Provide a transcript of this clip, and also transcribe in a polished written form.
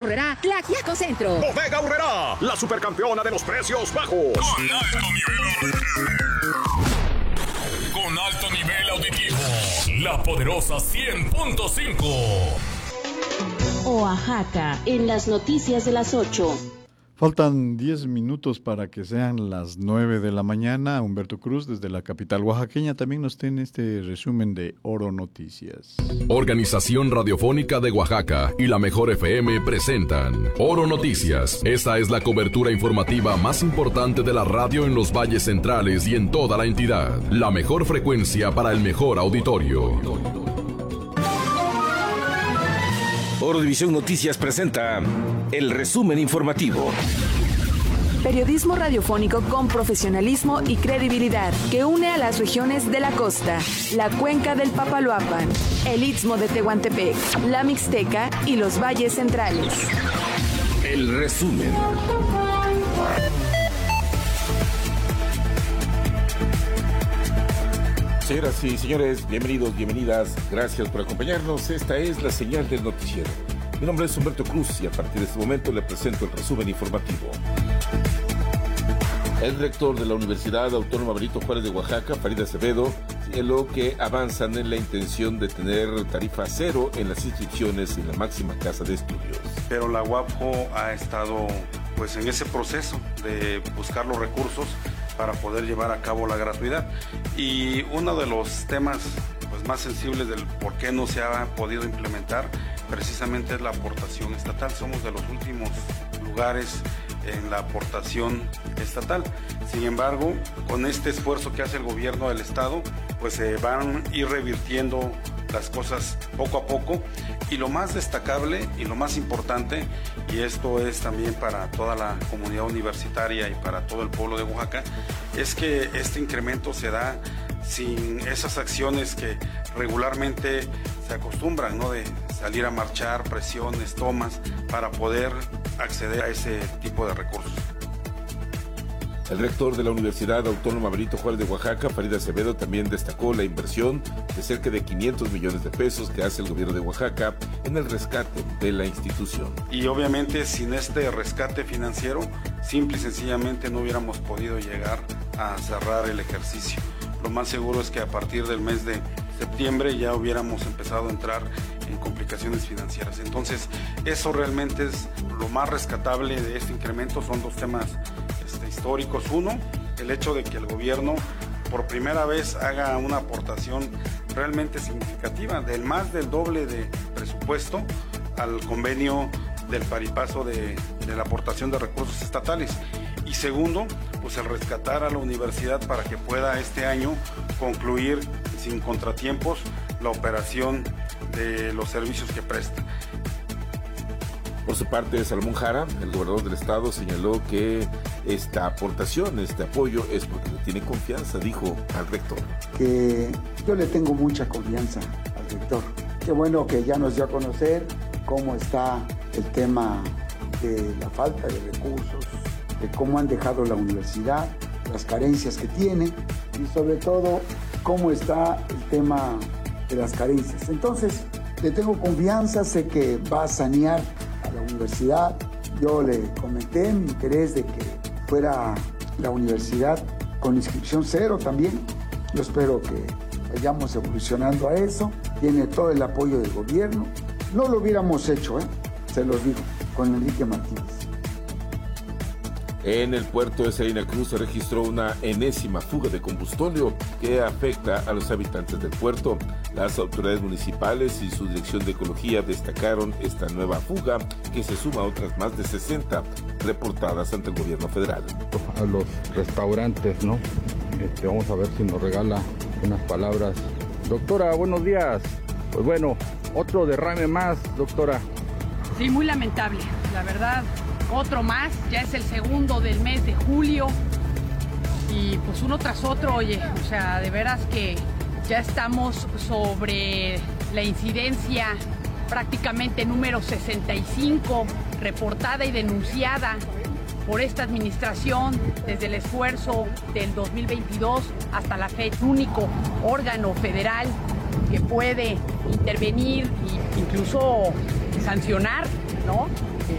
Aurrerá Tlaxiaco Centro. Bodega Aurrerá, la supercampeona de los precios bajos. Con alto nivel auditivo. La poderosa 100.5. Oaxaca, en las noticias de las 8. Faltan 10 minutos para que sean las 9 de la mañana. Humberto Cruz, desde la capital oaxaqueña, también nos tiene este resumen de Oro Noticias. Organización Radiofónica de Oaxaca y la Mejor FM presentan Oro Noticias. Esta es la cobertura informativa más importante de la radio en los valles centrales y en toda la entidad. La mejor frecuencia para el mejor auditorio. Oro División Noticias presenta el resumen informativo. Periodismo radiofónico con profesionalismo y credibilidad que une a las regiones de la costa, la cuenca del Papaloapan, el Istmo de Tehuantepec, la Mixteca y los valles centrales. El resumen. Señoras y señores, bienvenidos, bienvenidas. Gracias por acompañarnos. Esta es la señal del noticiero. Mi nombre es Humberto Cruz y a partir de este momento le presento el resumen informativo. El rector de la Universidad Autónoma Benito Juárez de Oaxaca, Farid Acevedo, señaló que avanzan en la intención de tener tarifa cero en las inscripciones en la máxima casa de estudios. Pero la UAPJO ha estado en ese proceso de buscar los recursos para poder llevar a cabo la gratuidad. Y uno de los temas más sensibles del por qué no se ha podido implementar precisamente es la aportación estatal. Somos de los últimos lugares en la aportación estatal. Sin embargo, con este esfuerzo que hace el gobierno del estado, se van a ir revirtiendo las cosas poco a poco, y lo más destacable y lo más importante, y esto es también para toda la comunidad universitaria y para todo el pueblo de Oaxaca, es que este incremento se da sin esas acciones que regularmente se acostumbran, ¿no? De salir a marchar, presiones, tomas, para poder acceder a ese tipo de recursos. El rector de la Universidad Autónoma Benito Juárez de Oaxaca, Farid Acevedo, también destacó la inversión de cerca de 500 millones de pesos que hace el gobierno de Oaxaca en el rescate de la institución. Y obviamente sin este rescate financiero, simple y sencillamente no hubiéramos podido llegar a cerrar el ejercicio. Lo más seguro es que a partir del mes de septiembre ya hubiéramos empezado a entrar en complicaciones financieras. Entonces, eso realmente es lo más rescatable de este incremento. Son dos temas históricos. Uno, el hecho de que el gobierno por primera vez haga una aportación realmente significativa, del más del doble de presupuesto al convenio del paripaso de la aportación de recursos estatales. Y segundo, el rescatar a la universidad para que pueda este año concluir sin contratiempos la operación de los servicios que presta. Por su parte, Salomón Jara, el gobernador del estado, señaló que esta aportación, este apoyo, es porque le tiene confianza, dijo al rector. Que yo le tengo mucha confianza al rector. Qué bueno que ya nos dio a conocer cómo está el tema de la falta de recursos, de cómo han dejado la universidad, las carencias que tiene y sobre todo cómo está el tema de las carencias. Entonces, le tengo confianza, sé que va a sanear a la universidad. Yo le comenté mi interés de que fuera la universidad con inscripción cero también. Yo espero que vayamos evolucionando a eso. Tiene todo el apoyo del gobierno. No lo hubiéramos hecho, se los digo, con Enrique Martínez. En el puerto de Salina Cruz se registró una enésima fuga de combustible que afecta a los habitantes del puerto. Las autoridades municipales y su dirección de ecología destacaron esta nueva fuga, que se suma a otras más de 60 reportadas ante el gobierno federal. A los restaurantes, ¿no? Vamos a ver si nos regala unas palabras. Doctora, buenos días. Pues bueno, otro derrame más, doctora. Sí, muy lamentable, la verdad. Otro más, ya es el segundo del mes de julio y uno tras otro, de veras que ya estamos sobre la incidencia prácticamente número 65 reportada y denunciada por esta administración desde el esfuerzo del 2022 hasta la fecha. Único órgano federal que puede intervenir e incluso sancionar, ¿no?,